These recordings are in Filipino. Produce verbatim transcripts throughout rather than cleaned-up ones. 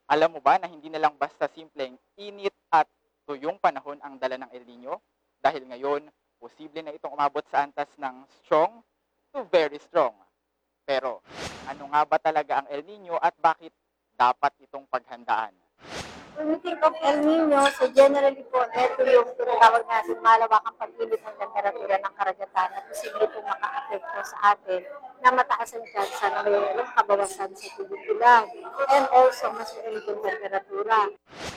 Alam mo ba na hindi na lang basta simpleng init at tuyong panahon ang dala ng El Nino? Dahil ngayon, posible na itong umabot sa antas ng strong to very strong. Pero ano nga ba talaga ang El Nino at bakit dapat itong paghandaan? When we think of El Nino, so generally po, ito yung tinatawag natin malawakang pag-init ng temperatura ng karagatan na posible itong maka-apekto sa atin na mataasan tsansa na mayroong kabawasan sa tubig ulan and also mas mainit yung temperatura.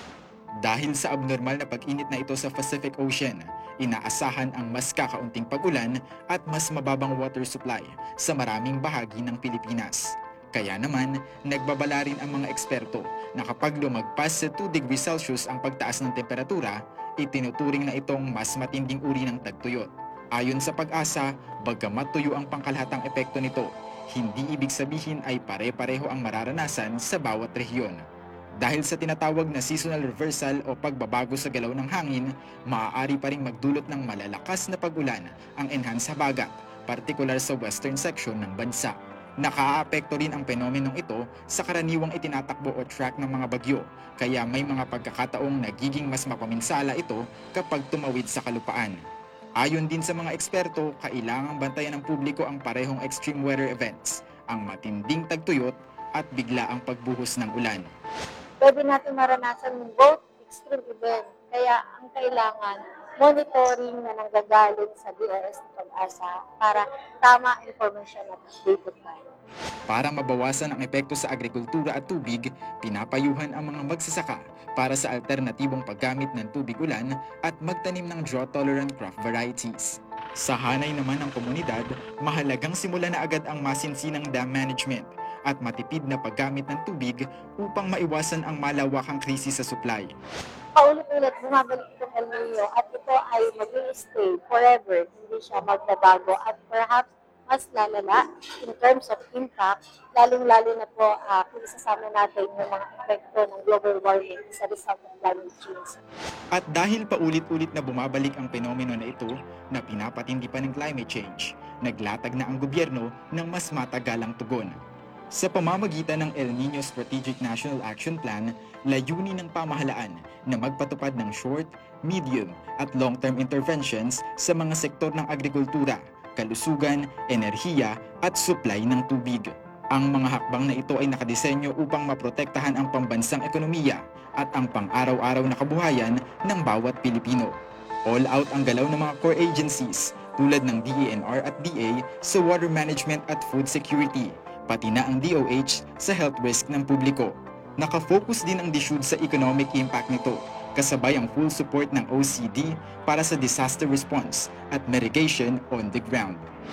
Dahil sa abnormal na pag-init na ito sa Pacific Ocean, inaasahan ang mas kakaunting pag-ulan at mas mababang water supply sa maraming bahagi ng Pilipinas. Kaya naman, nagbabala rin ang mga eksperto na kapag lumagpas sa two degrees Celsius ang pagtaas ng temperatura, itinuturing na itong mas matinding uri ng tagtuyot. Ayon sa Pag-asa, bagamat tuyo ang pangkalahatang epekto nito, hindi ibig sabihin ay pare-pareho ang mararanasan sa bawat rehiyon. Dahil sa tinatawag na seasonal reversal o pagbabago sa galaw ng hangin, maaari pa ring magdulot ng malalakas na pag-ulan ang enhanced habagat, partikular sa western section ng bansa. Nakaaapekto rin ang fenomenong ito sa karaniwang itinatakbo o track ng mga bagyo, kaya may mga pagkakataong nagiging mas mapaminsala ito kapag tumawid sa kalupaan. Ayon din sa mga eksperto, kailangang bantayan ng publiko ang parehong extreme weather events, ang matinding tagtuyot at biglaang pagbuhos ng ulan. Pwede natin maranasan yung both extreme event, kaya ang kailangan monitoring na nanggagaling sa D O S ng Pag-asa para tama information at updated tayo. Para mabawasan ang epekto sa agrikultura at tubig, pinapayuhan ang mga magsasaka para sa alternatibong paggamit ng tubig ulan at magtanim ng drought-tolerant crop varieties. Sa hanay naman ng komunidad, mahalagang simulan na agad ang masinsinang dam management at matipid na paggamit ng tubig upang maiwasan ang malawakang krisis sa supply. Paulit-ulit bumabalik itong El Nino at ito ay mag-i-stay forever, hindi siya magbabago at perhaps mas lalala in terms of impact, lalong-lalo na po uh, kung isasama natin yung mga epekto ng global warming sa result of climate change. At dahil paulit-ulit na bumabalik ang penomeno na ito na pinapatindi pa ng climate change, naglatag na ang gobyerno ng mas matagalang tugon. Sa pamamagitan ng El Nino Strategic National Action Plan, layunin ng pamahalaan na magpatupad ng short, medium at long-term interventions sa mga sektor ng agrikultura, kalusugan, enerhiya at supply ng tubig. Ang mga hakbang na ito ay nakadisenyo upang maprotektahan ang pambansang ekonomiya at ang pang-araw-araw na kabuhayan ng bawat Pilipino. All out ang galaw ng mga core agencies tulad ng D E N R at D A sa water management at food security, pati na ang D O H sa health risk ng publiko. Nakafocus din ang D S U D sa economic impact nito, kasabay ang full support ng O C D para sa disaster response at mitigation on the ground.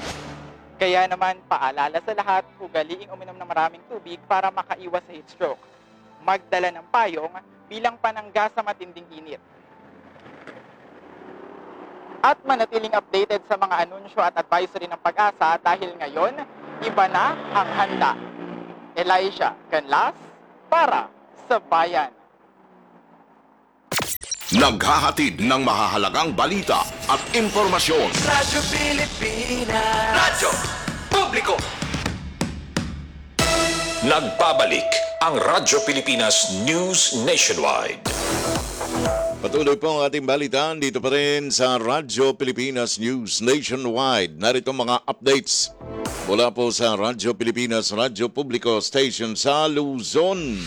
Kaya naman, paalala sa lahat, ugaliing uminom ng maraming tubig para makaiwas sa heat stroke. Magdala ng payong bilang panangga sa matinding init. At manatiling updated sa mga anunsyo at advisory ng Pag-asa dahil ngayon, iba na ang handa. Elijah Canlas para sa Bayan. Naghahatid ng mahahalagang balita at impormasyon. Radyo Pilipinas. Radyo Publiko. Nagbabalik ang Radyo Pilipinas News Nationwide. Patuloy po ang ating balitaan dito pa rin sa Radyo Pilipinas News Nationwide. Narito mga updates mula po sa Radyo Pilipinas Radyo Publiko Station sa Luzon.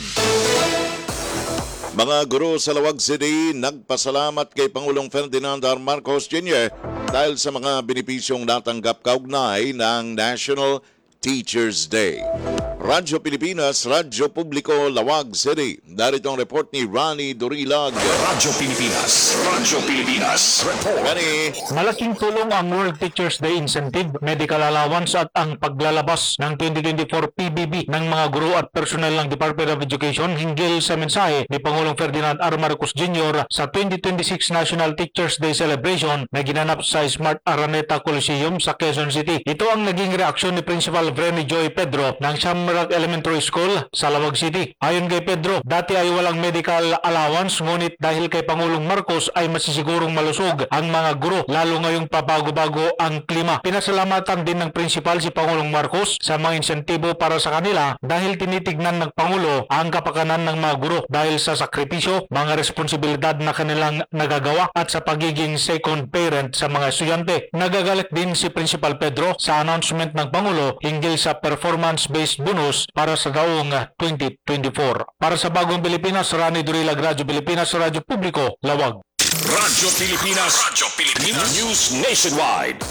Mga guro sa Lawag City nagpasalamat kay Pangulong Ferdinand R. Marcos Junior dahil sa mga benepisyong natanggap kaugnay ng National Teachers Day. Radyo Pilipinas, Radyo Publiko, Lawag City. Narito ang report ni Ronnie Dorilag. Radyo Pilipinas. Radyo Pilipinas. Report. Gani, Malaking tulong ang World Teachers Day Incentive, medical allowance at ang paglalabas ng twenty twenty-four P B B ng mga guro at personal ng Department of Education hinggil sa mensahe ni Pangulong Ferdinand R. Marcos Junior sa twenty twenty-six National Teachers Day Celebration na ginanap sa Smart Araneta Coliseum sa Quezon City. Ito ang naging reaksyon ni Principal Vreni Joy Pedro nang siyang Rock Elementary School sa Lawag City. Ayon kay Pedro, dati ay walang medical allowance ngunit dahil kay Pangulong Marcos ay masisigurong malusog ang mga guro lalo ngayong pabago-bago ang klima. Pinasalamatan din ng principal si Pangulong Marcos sa mga insentibo para sa kanila dahil tinitignan ng Pangulo ang kapakanan ng mga guro dahil sa sakripisyo, mga responsibilidad na kanilang nagagawa at sa pagiging second parent sa mga estudyante. Nagagalit din si Principal Pedro sa announcement ng Pangulo hinggil sa performance-based bonus para sa taong twenty twenty-four. Para sa Bagong Pilipinas, Rani Durilag, Radyo Pilipinas, Radyo Publiko, Lawag. Radyo Pilipinas. Radyo Pilipinas. News Nationwide.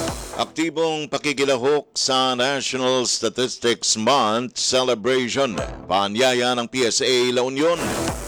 Aktibong pakikilahok sa National Statistics Month Celebration. Paanyaya ng P S A La Union.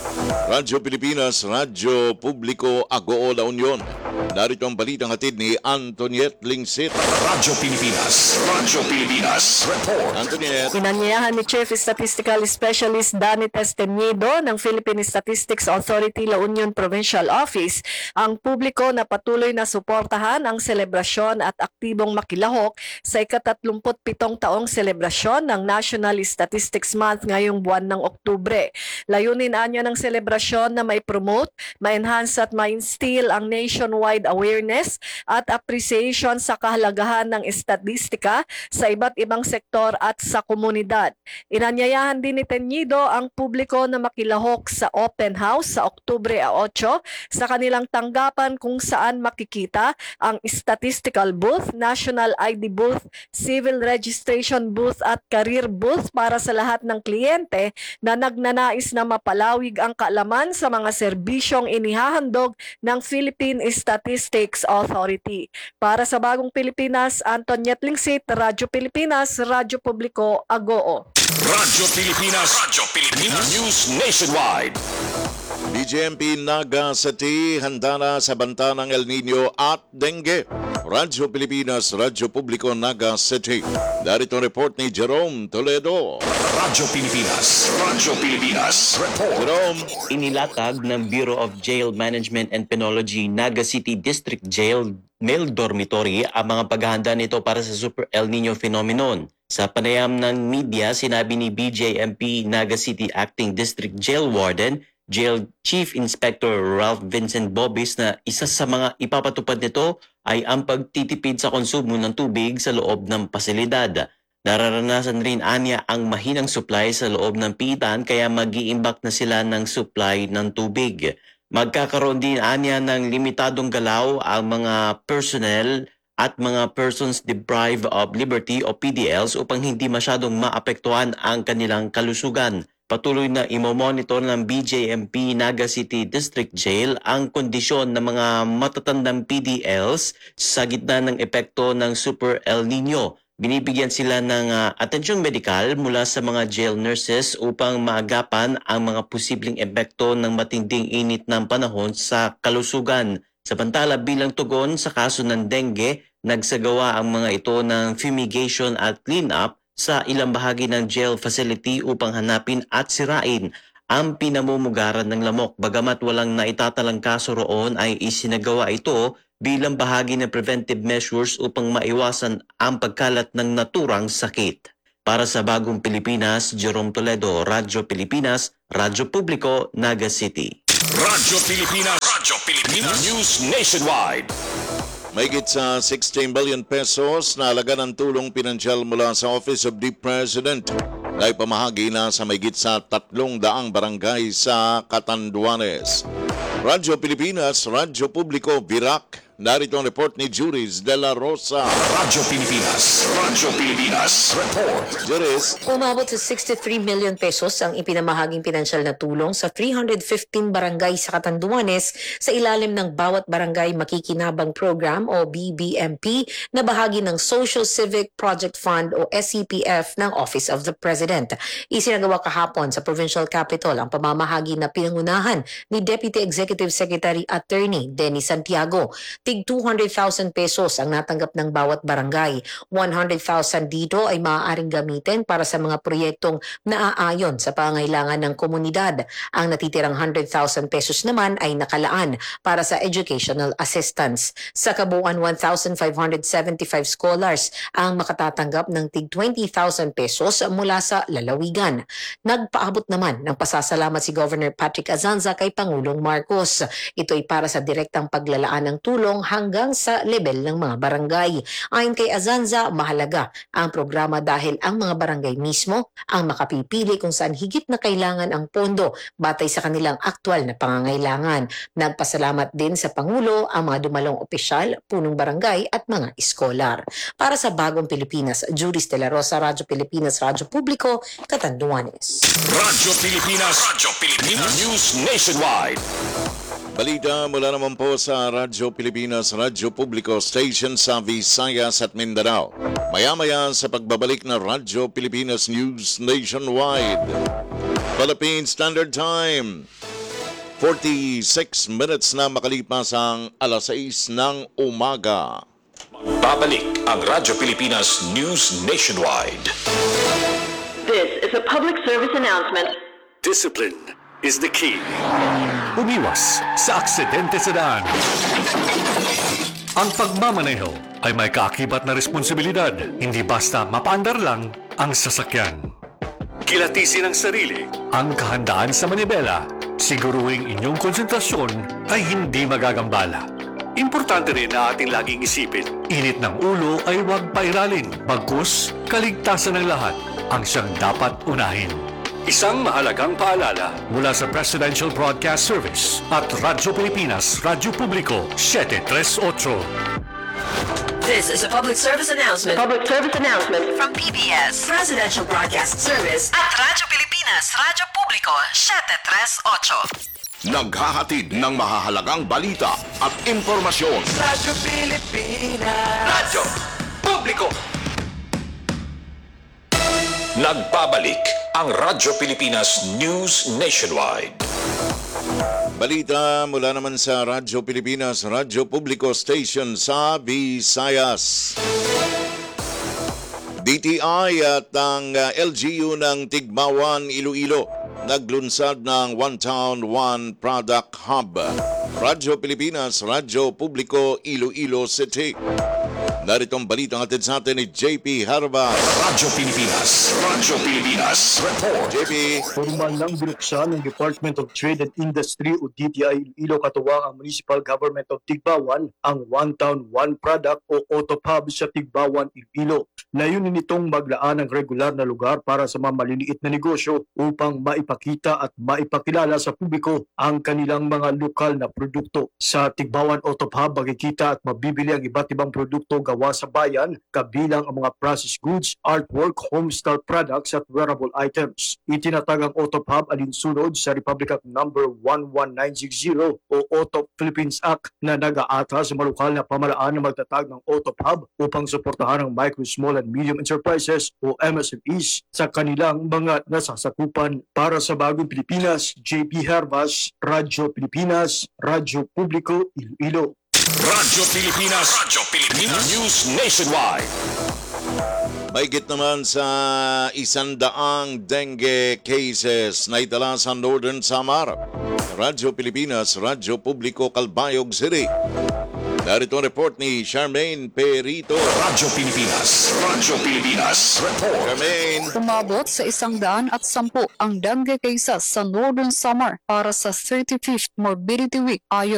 Radyo Pilipinas, Radyo Publiko, Agoo La Union. Narito ang balitang hatid ni Antoniette Lingsit. Radyo Pilipinas. Radyo Pilipinas. Report. Antoniette. Inanyayahan ni Chief Statistical Specialist Danny Testenido ng Philippine Statistics Authority La Union Provincial Office ang publiko na patuloy na suportahan ang selebrasyon at aktibong makilahok sa ikatatlumput pitong taong selebrasyon ng National Statistics Month ngayong buwan ng Oktubre. Layunin anya ng selebrasyon na may promote, ma-enhance at ma-instill ang nationwide awareness at appreciation sa kahalagahan ng estatistika sa iba't ibang sektor at sa komunidad. Inanyayahan din ni Tenido ang publiko na makilahok sa open house sa Oktubre eight sa kanilang tanggapan kung saan makikita ang statistical booth, national I D booth, civil registration booth at career booth para sa lahat ng kliyente na nagnanais na mapalawig ang kaalaman sa mga serbisyong inihahandog ng Philippine Statistics Authority. Para sa Bagong Pilipinas, Antoniette Lingsit, Radyo Pilipinas, Radyo Publiko, Agoo. Radyo Pilipinas. Radyo Pilipinas. News Nationwide. D J M P Naga City handa na sa banta ng El Nino at dengue. Radyo Pilipinas, Radyo Publiko, Naga City. Darito ang report ni Jerome Toledo. Radyo Pilipinas. Radyo Pilipinas. Report. Jerome. Inilatag ng Bureau of Jail Management and Penology Naga City District Jail Male Dormitory ang mga paghahanda nito para sa Super El Nino phenomenon. Sa panayam ng media, sinabi ni B J M P Naga City Acting District Jail Warden Jail Chief Inspector Ralph Vincent Bobis na isa sa mga ipapatupad nito ay ang pagtitipid sa konsumo ng tubig sa loob ng pasilidad. Nararanasan rin anya ang mahinang supply sa loob ng pitan kaya mag-iimbak na sila ng supply ng tubig. Magkakaroon din anya ng limitadong galaw ang mga personnel at mga persons deprived of liberty o P D Ls upang hindi masyadong maapektuhan ang kanilang kalusugan. Patuloy na imomonitor ng B J M P Naga City District Jail ang kondisyon ng mga matatandang P D Ls sa gitna ng epekto ng Super El Nino. Binibigyan sila ng uh, atensyon medikal mula sa mga jail nurses upang maagapan ang mga posibleng epekto ng matinding init ng panahon sa kalusugan. Samantala bilang tugon sa kaso ng dengue, nagsagawa ang mga ito ng fumigation at clean-up sa ilang bahagi ng jail facility upang hanapin at sirain ang pinamumugaran ng lamok. Bagamat walang naitatalang kaso roon ay isinagawa ito bilang bahagi ng preventive measures upang maiwasan ang pagkalat ng naturang sakit. Para sa Bagong Pilipinas, Jerome Toledo, Radyo Pilipinas, Radyo Publiko, Naga City. Radyo Pilipinas. Radyo Pilipinas. News Nationwide. Mahigit sa sixteen billion pesos na halaga ng tulong pinansyal mula sa Office of the President ay pamahagi na sa mahigit sa tatlong daang barangay sa Catanduanes. Radyo Pilipinas, Radyo Publiko, Virac. Narito ang report ni Juris de la Rosa. Radyo Pilipinas. Radyo Pilipinas. Report. Juris. Umabot sa sixty-three million pesos ang ipinamahaging pinansyal na tulong sa three hundred fifteen barangay sa Catanduanes sa ilalim ng Bawat Barangay Makikinabang Program o B B M P na bahagi ng Social Civic Project Fund o S C P F ng Office of the President. Isinagawa kahapon sa Provincial Capitol ang pamamahagi na pinangunahan ni Deputy Executive Secretary Attorney Denny Santiago. tig two hundred thousand pesos ang natanggap ng bawat barangay. one hundred thousand dito ay maaaring gamitin para sa mga proyektong naaayon sa pangailangan ng komunidad. Ang natitirang one hundred thousand pesos naman ay nakalaan para sa educational assistance. Sa kabuuan, one thousand five hundred seventy-five scholars ang makatatanggap ng tig twenty thousand pesos mula sa lalawigan. Nagpaabot naman ng pasasalamat si Governor Patrick Azanza kay Pangulong Marcos. Ito ay para sa direktang paglalaan ng tulong hanggang sa level ng mga barangay. Ayon kay Azanza, mahalaga ang programa dahil ang mga barangay mismo ang makapipili kung saan higit na kailangan ang pondo batay sa kanilang aktwal na pangangailangan. Nagpasalamat din sa Pangulo ang mga dumalong opisyal, punong barangay at mga iskolar. Para sa Bagong Pilipinas, Juris de la Rosa, Radyo Pilipinas, Radyo Publiko, Catanduanes. Radyo Pilipinas. Radyo Pilipinas. News Nationwide. Balita mula naman po sa Radyo Pilipinas, Radyo Publiko Station sa Visayas at Mindanao. Maya-maya sa pagbabalik na Radyo Pilipinas News Nationwide. Philippine Standard Time. forty-six minutes na makalipas ang alas sais ng umaga. Babalik ang Radyo Pilipinas News Nationwide. This is a public service announcement. Discipline is the key. Umiwas sa aksidente sa daan. Ang pagmamaneho ay may kaakibat na responsibilidad, hindi basta mapaandar lang ang sasakyan. Kilatisin ang sarili, ang kahandaan sa manibela, siguruhing inyong konsentrasyon ay hindi magagambala. Importante rin na ating laging isipin, init ng ulo ay huwag pairalin, bagkus kaligtasan ng lahat ang siyang dapat unahin. Isang mahalagang paalala mula sa Presidential Broadcast Service at Radyo Pilipinas, Radyo Publiko, seven three eight. This is a public service announcement. Public service announcement from P B S Presidential Broadcast Service at Radyo Pilipinas, Radyo Publiko, seven three eight. Naghahatid ng mahahalagang balita at impormasyon. Radyo Pilipinas. Radyo Publiko. Nagbabalik ang Radyo Pilipinas News Nationwide. Balita mula naman sa Radyo Pilipinas, Radyo Publiko Station sa Visayas. D T I at ang uh, L G U ng Tigbawan, Iloilo naglunsad ng One Town, One Product Hub. Radyo Pilipinas, Radyo Publiko, Iloilo City. Narito ang balitang atid sa atin ni J P Harba. Radyo Pilipinas. Radyo Pilipinas. Report. J P. Formal nang binuksan ng Department of Trade and Industry o D T I Iloilo katuwang ang Municipal Government of Tigbawan ang One Town, One Product o Auto Hub sa Tigbawan, Iloilo. Layunin nitong maglaan ng regular na lugar para sa mga maliliit na negosyo upang maipakita at maipakilala sa publiko ang kanilang mga lokal na produkto. Sa Tigbawan Auto Hub, makikita at mabibili ang iba't ibang produkto gawa sa bayan, kabilang ang mga processed goods, artwork, homestyle products at wearable items. Itinatag ang Auto Hub alinsunod sa Republic Act number one one nine six zero o Auto Philippines Act na nag-aata sa malukal na pamalaan na magtatag ng Auto Hub upang suportahan ang micro, small and medium enterprises o M S M Es sa kanilang mga nasasakupan. Para sa Bagong Pilipinas, J P Hervas, Radyo Pilipinas, Radyo Publiko, Iloilo. Radyo Pilipinas. Radyo Pilipinas News Nationwide. Mahigit naman sa isandaang dengue cases na itala sa Northern Samar. Radyo Pilipinas, Radyo Publiko, Calbayog City. Narito ang report ni Charmaine Perito. Radyo Pilipinas. Radyo Pilipinas. Report. Charmaine. Umabot sa isang daan at sampu ang dengue cases sa Northern Samar para sa thirty-fifth Morbidity Week ayon